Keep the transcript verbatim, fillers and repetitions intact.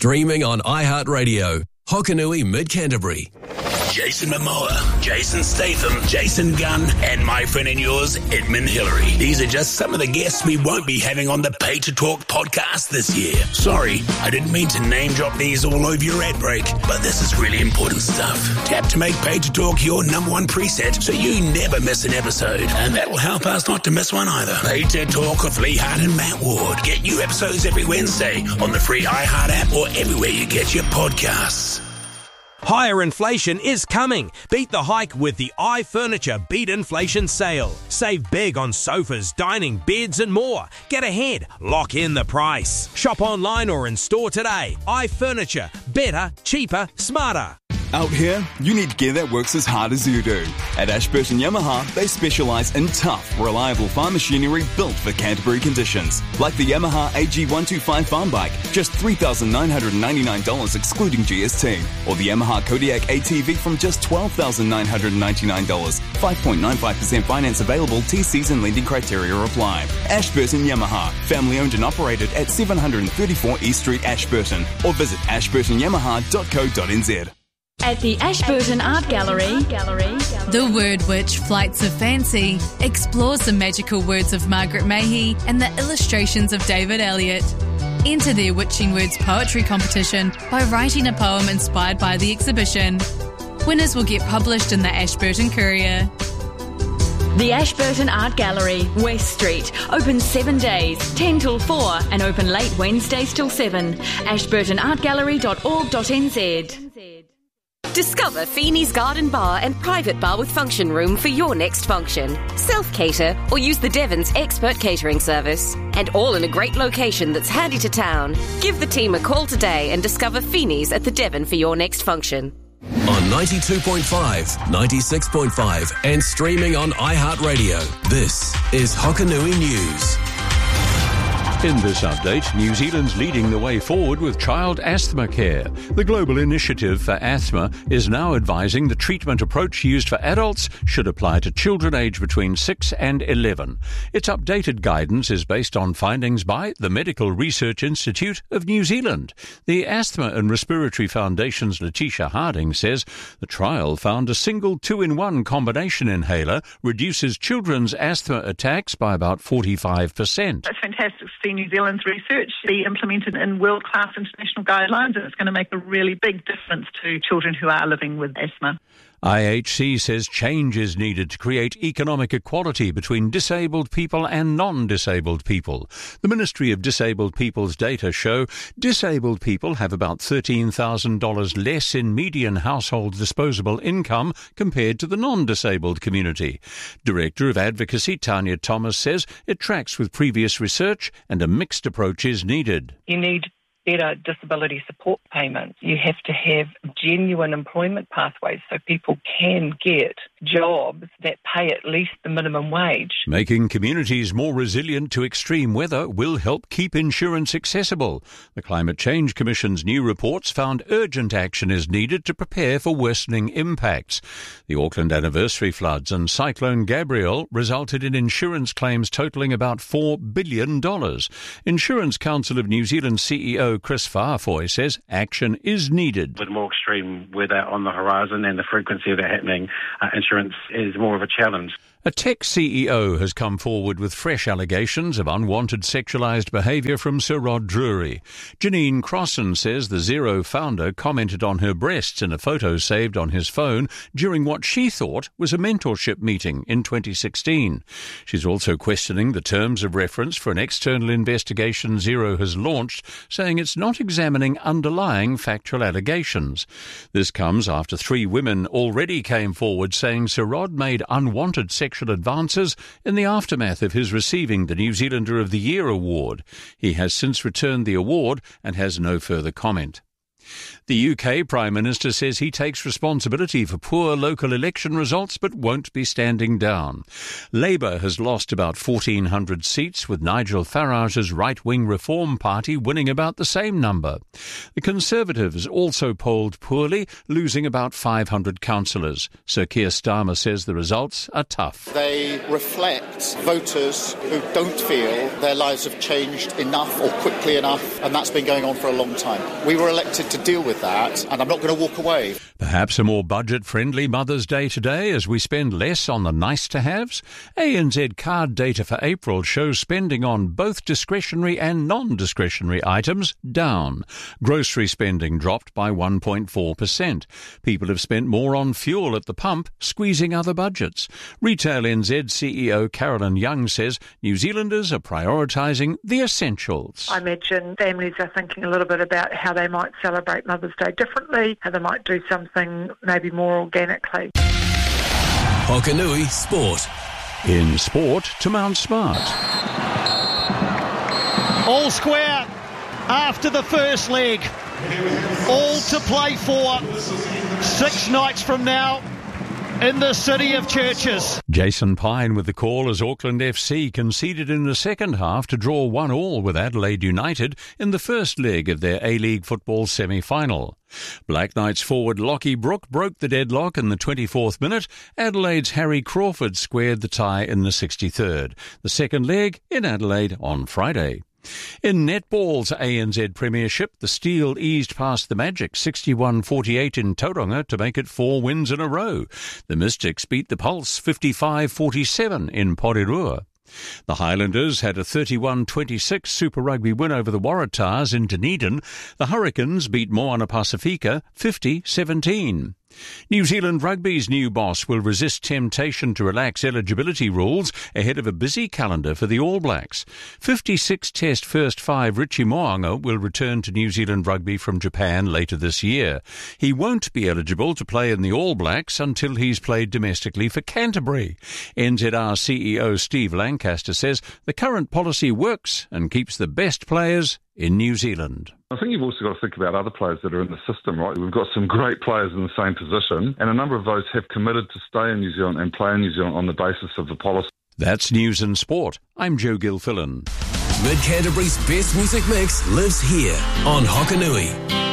Streaming on iHeartRadio. Hokanui Mid-Canterbury. Jason Momoa, Jason Statham, Jason Gunn, and my friend and yours, Edmund Hillary. These are just some of the guests we won't be having on the Pay to Talk podcast this year. Sorry, I didn't mean to name drop these all over your ad break, but this is really important stuff. Tap to make Pay to Talk your number one preset so you never miss an episode, and that'll help us not to miss one either. Pay to Talk with Lee Hart and Matt Ward. Get new episodes every Wednesday on the free iHeart app or everywhere you get your podcasts. Higher inflation is coming. Beat the hike with the iFurniture Beat Inflation Sale. Save big on sofas, dining, beds and more. Get ahead. Lock in the price. Shop online or in store today. iFurniture. Better, cheaper, smarter. Out here, you need gear that works as hard as you do. At Ashburton Yamaha, they specialise in tough, reliable farm machinery built for Canterbury conditions. Like the Yamaha A G one twenty-five farm bike, just three thousand nine hundred ninety-nine dollars excluding G S T. Or the Yamaha Kodiak A T V from just twelve thousand nine hundred ninety-nine dollars. five point nine five percent finance available, T Cs and lending criteria apply. Ashburton Yamaha, family owned and operated at seven thirty-four East Street, Ashburton. Or visit ashburton yamaha dot co dot n z. At the Ashburton Art Gallery, The Word Witch Flights of Fancy explores the magical words of Margaret Mahy and the illustrations of David Elliott. Enter their Witching Words poetry competition by writing a poem inspired by the exhibition. Winners will get published in the Ashburton Courier. The Ashburton Art Gallery, West Street, open seven days, ten till four, and open late Wednesdays till seven. ashburton art gallery dot org dot n z. Discover Feeney's Garden Bar and private bar with function room for your next function. Self-cater or use the Devon's expert catering service. And all in a great location that's handy to town. Give the team a call today and discover Feeney's at the Devon for your next function. On ninety-two point five, ninety-six point five, and streaming on iHeartRadio. This is Hokanui News. In this update, New Zealand's leading the way forward with child asthma care. The Global Initiative for Asthma is now advising the treatment approach used for adults should apply to children aged between six and eleven. Its updated guidance is based on findings by the Medical Research Institute of New Zealand. The Asthma and Respiratory Foundation's Letitia Harding says the trial found a single two-in-one combination inhaler reduces children's asthma attacks by about forty-five percent. It's fantastic to see New Zealand's research be implemented in world-class international guidelines, and it's going to make a really big difference to children who are living with asthma. I H C says change is needed to create economic equality between disabled people and non-disabled people. The Ministry of Disabled People's data show disabled people have about thirteen thousand dollars less in median household disposable income compared to the non-disabled community. Director of Advocacy Tanya Thomas says it tracks with previous research and a mixed approach is needed. You need better disability support payments. You have to have genuine employment pathways so people can get jobs that pay at least the minimum wage. Making communities more resilient to extreme weather will help keep insurance accessible. The Climate Change Commission's new reports found urgent action is needed to prepare for worsening impacts. The Auckland anniversary floods and Cyclone Gabrielle resulted in insurance claims totalling about four billion dollars. Insurance Council of New Zealand C E O Chris Farfoy says action is needed. With more extreme weather on the horizon and the frequency of that happening, uh, insurance is more of a challenge. A tech C E O has come forward with fresh allegations of unwanted sexualised behaviour from Sir Rod Drury. Janine Crossan says the Xero founder commented on her breasts in a photo saved on his phone during what she thought was a mentorship meeting in twenty sixteen. She's also questioning the terms of reference for an external investigation Xero has launched, saying it's not examining underlying factual allegations. This comes after three women already came forward saying Sir Rod made unwanted sexual advances in the aftermath of his receiving the New Zealander of the Year award. He has since returned the award and has no further comment. The U K Prime Minister says he takes responsibility for poor local election results but won't be standing down. Labour has lost about fourteen hundred seats, with Nigel Farage's right-wing Reform Party winning about the same number. The Conservatives also polled poorly, losing about five hundred councillors. Sir Keir Starmer says the results are tough. They reflect voters who don't feel their lives have changed enough or quickly enough, and that's been going on for a long time. We were elected to deal with that, and I'm not going to walk away. Perhaps a more budget-friendly Mother's Day today as we spend less on the nice-to-haves? A N Z card data for April shows spending on both discretionary and non-discretionary items down. Grocery spending dropped by one point four percent. People have spent more on fuel at the pump, squeezing other budgets. Retail N Z C E O Carolyn Young says New Zealanders are prioritising the essentials. I imagine families are thinking a little bit about how they might celebrate Mother's Day differently, how they might do something maybe more organically. Hokanui Sport. In sport, to Mount Smart. All square after the first leg. All to play for six nights from now in the city of churches. Jason Pine with the call as Auckland F C conceded in the second half to draw one all with Adelaide United in the first leg of their A-League football semi-final. Black Knights forward Lockie Brook broke the deadlock in the twenty-fourth minute. Adelaide's Harry Crawford squared the tie in the sixty-third. The second leg in Adelaide on Friday. In netball's A N Z Premiership, the Steel eased past the Magic sixty-one forty-eight in Tauranga to make it four wins in a row. The Mystics beat the Pulse fifty-five forty-seven in Porirua. The Highlanders had a thirty-one twenty-six Super Rugby win over the Waratahs in Dunedin. The Hurricanes beat Moana Pacifica fifty seventeen. New Zealand Rugby's new boss will resist temptation to relax eligibility rules ahead of a busy calendar for the All Blacks. fifty-six Test first five Richie Mo'unga will return to New Zealand Rugby from Japan later this year. He won't be eligible to play in the All Blacks until he's played domestically for Canterbury. N Z R C E O Steve Lancaster says the current policy works and keeps the best players in New Zealand. I think you've also got to think about other players that are in the system, right? We've got some great players in the same position, and a number of those have committed to stay in New Zealand and play in New Zealand on the basis of the policy. That's News and Sport. I'm Joe Gilfillan. Mid Canterbury's best music mix lives here on Hokanui.